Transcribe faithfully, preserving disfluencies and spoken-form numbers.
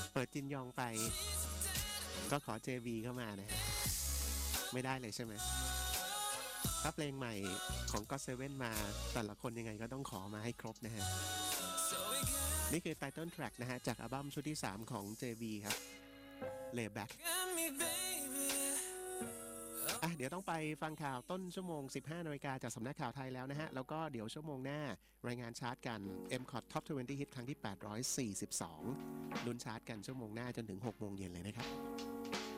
เปิดจินยองไปก็ขอ เจ วี เข้ามานะฮะไม่ได้เลยใช่ไหมถ้าเพลงใหม่ของ ก็อต เซเว่น มาแต่ละคนยังไงก็ต้องขอมาให้ครบนะฮะนี่คือ Title Track นะฮะจากอัลบั้มชุดที่สามของ เจ วี ครับ Layback อ่ะเดี๋ยวต้องไปฟังข่าวต้นชั่วโมง สิบห้านาฬิกาจากสำนักข่าวไทยแล้วนะฮะแล้วก็เดี๋ยวชั่วโมงหน้ารายงานชาร์ตกัน เอ็ม คอท Top ยี่สิบ Hit ครั้งที่แปดร้อยสี่สิบสองลุ้นชาร์ตกันชั่วโมงหน้าจนถึงหกโมงเย็นเลยนะครับ